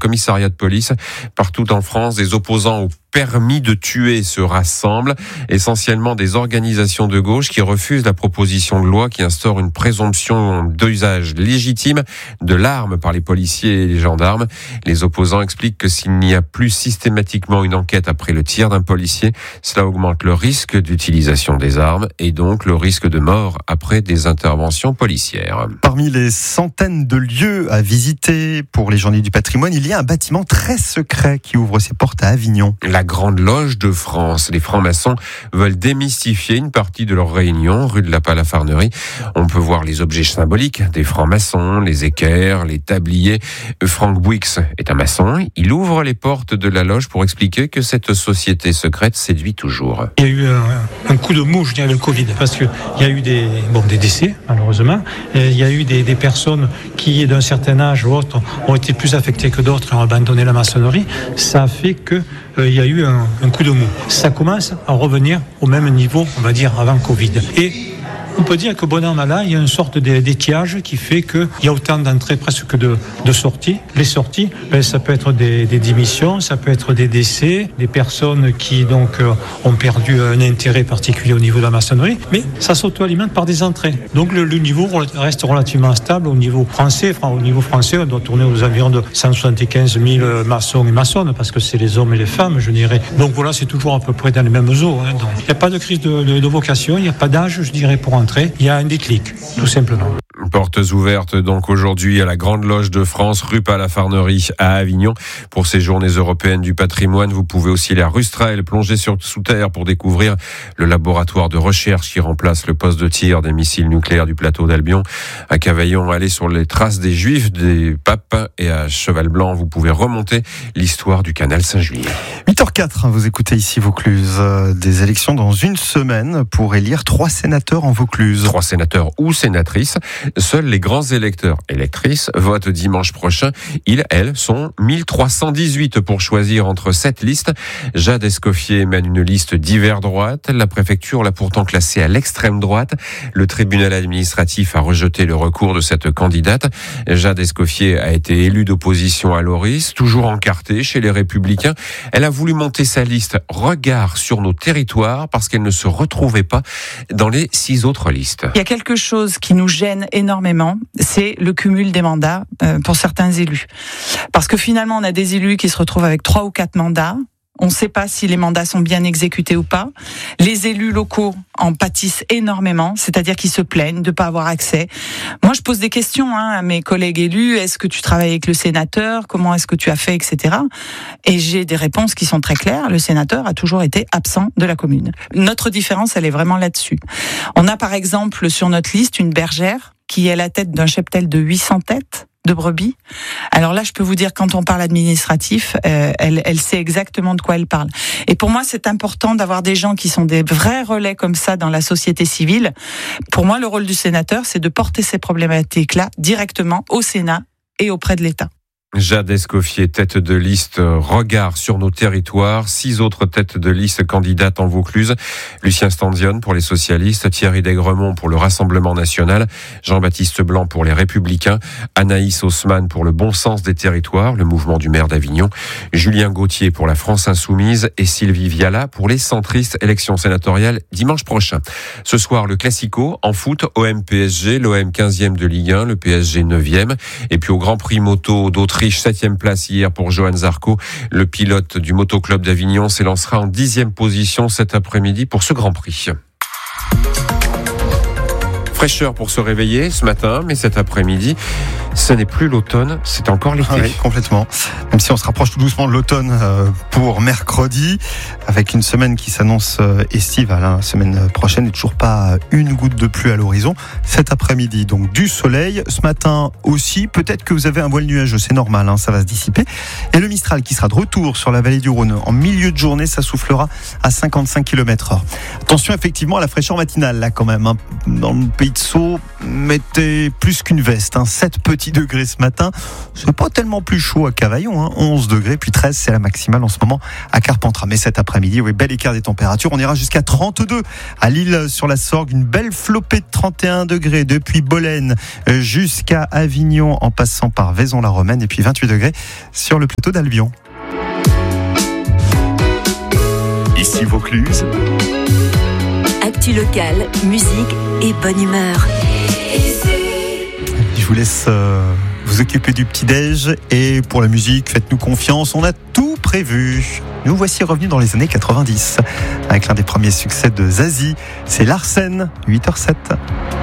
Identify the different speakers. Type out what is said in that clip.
Speaker 1: commissariats de police. Partout en France, des opposants au permis de tuer se rassemblent, essentiellement des organisations de gauche qui refusent la proposition de loi qui instaure une présomption d'usage légitime de l'arme par les policiers et les gendarmes. Les opposants expliquent que s'il n'y a plus systématiquement une enquête après le tir d'un policier, cela augmente le risque d'utilisation des armes et donc le risque de mort après des interventions policières.
Speaker 2: Parmi les centaines de lieux à visiter pour les Journées du patrimoine, il y a un bâtiment très secret qui ouvre ses portes à Avignon.
Speaker 1: La Grande Loge de France. Les francs-maçons veulent démystifier une partie de leur réunion, rue de la Palafarnerie. On peut voir les objets symboliques des francs-maçons, les équerres, les tabliers. Franck Bouix est un maçon. Il ouvre les portes de la loge pour expliquer que cette société secrète séduit toujours.
Speaker 3: Il y a eu un coup de mou, je dirais, le Covid, parce qu'il y a eu des décès, malheureusement. Et il y a eu des personnes qui, d'un certain âge ou autre, ont été plus affectées que d'autres et ont abandonné la maçonnerie. Ça a fait que il y a eu un coup de mou. Ça commence à revenir au même niveau, on va dire, avant Covid. Et on peut dire que bon an, mal an, il y a une sorte d'étiage qui fait qu'il y a autant d'entrées presque que de sorties. Les sorties, ça peut être des démissions, ça peut être des décès, des personnes qui donc ont perdu un intérêt particulier au niveau de la maçonnerie, mais ça s'auto-alimente par des entrées. Donc le niveau reste relativement stable au niveau français. Au niveau français, on doit tourner aux environs de 175 000 maçons et maçonnes, parce que c'est les hommes et les femmes, je dirais. Donc voilà, c'est toujours à peu près dans les mêmes eaux. Donc, il n'y a pas de crise de vocation, il n'y a pas d'âge, je dirais, pour entrer. Il y a un déclic, tout simplement.
Speaker 1: Portes ouvertes donc aujourd'hui à la Grande Loge de France, rue Palafarnerie à Avignon. Pour ces journées européennes du patrimoine, vous pouvez aussi aller à Rustrel, plonger sous terre pour découvrir le laboratoire de recherche qui remplace le poste de tir des missiles nucléaires du plateau d'Albion. À Cavaillon, aller sur les traces des Juifs, des papes, et à Cheval-Blanc, vous pouvez remonter l'histoire du canal Saint-Juillet.
Speaker 2: 8h04, vous écoutez ici Vaucluse. Des élections dans une semaine pour élire 3 sénateurs en Vaucluse.
Speaker 1: 3 sénateurs ou sénatrices. Seuls les grands électeurs, électrices, votent dimanche prochain. Elles sont 1318 pour choisir entre 7 listes. Jade Escoffier mène une liste d'hiver droite. La préfecture l'a pourtant classée à l'extrême droite. Le tribunal administratif a rejeté le recours de cette candidate. Jade Escoffier a été élue d'opposition à Loris, toujours encartée chez les Républicains. Elle a voulu monter sa liste Regard sur nos territoires parce qu'elle ne se retrouvait pas dans les 6 autres listes.
Speaker 4: Il y a quelque chose qui nous gêne énormément, c'est le cumul des mandats pour certains élus. Parce que finalement, on a des élus qui se retrouvent avec 3 ou 4 mandats. On ne sait pas si les mandats sont bien exécutés ou pas. Les élus locaux en pâtissent énormément, c'est-à-dire qu'ils se plaignent de ne pas avoir accès. Moi, je pose des questions à mes collègues élus. Est-ce que tu travailles avec le sénateur ? Comment est-ce que tu as fait, etc. Et j'ai des réponses qui sont très claires. Le sénateur a toujours été absent de la commune. Notre différence, elle est vraiment là-dessus. On a par exemple sur notre liste une bergère qui est à la tête d'un cheptel de 800 têtes de brebis. Alors là, je peux vous dire, quand on parle administratif, elle sait exactement de quoi elle parle. Et pour moi, c'est important d'avoir des gens qui sont des vrais relais comme ça dans la société civile. Pour moi, le rôle du sénateur, c'est de porter ces problématiques-là directement au Sénat et auprès de l'État.
Speaker 1: Jade Escoffier, tête de liste Regard sur nos territoires. 6 autres têtes de liste candidates en Vaucluse. Lucien Standion pour les socialistes, Thierry Daigremont pour le Rassemblement national, Jean-Baptiste Blanc pour les Républicains, Anaïs Haussmann pour le bon sens des territoires, le mouvement du maire d'Avignon, Julien Gauthier pour la France insoumise et Sylvie Viala pour les centristes. Élections sénatoriales dimanche prochain. Ce soir, le Classico en foot, OM-PSG, l'OM 15e de Ligue 1, le PSG 9e. Et puis au Grand Prix moto d'Autriche, 7e place hier pour Johan Zarco. Le pilote du motoclub d'Avignon s'élancera en 10e position cet après-midi pour ce Grand Prix. Fraîcheur pour se réveiller ce matin, mais cet après-midi, ce n'est plus l'automne, c'est encore l'été.
Speaker 2: Oui, complètement. Même si on se rapproche tout doucement de l'automne pour mercredi, avec une semaine qui s'annonce estivale. La semaine prochaine et toujours pas une goutte de pluie à l'horizon. Cet après-midi, donc du soleil. Ce matin aussi, peut-être que vous avez un voile nuageux, c'est normal, ça va se dissiper. Et le Mistral qui sera de retour sur la vallée du Rhône. En milieu de journée, ça soufflera à 55 km/h. Attention effectivement à la fraîcheur matinale, là quand même, dans le pays Lizzo mettait plus qu'une veste, 7 petits degrés ce matin. C'est pas tellement plus chaud à Cavaillon, 11 degrés, puis 13, c'est la maximale en ce moment à Carpentras. Mais cet après-midi, oui, bel écart des températures. On ira jusqu'à 32 à Lille-sur-la-Sorgue, une belle flopée de 31 degrés depuis Bolène jusqu'à Avignon en passant par Vaison-la-Romaine, et puis 28 degrés sur le plateau d'Albion. Ici Vaucluse.
Speaker 5: Actu locale, musique et bonne humeur.
Speaker 2: Je vous laisse vous occuper du petit-déj, et pour la musique, faites-nous confiance, on a tout prévu. Nous voici revenus dans les années 90 avec l'un des premiers succès de Zazie, c'est Larsen, 8h07.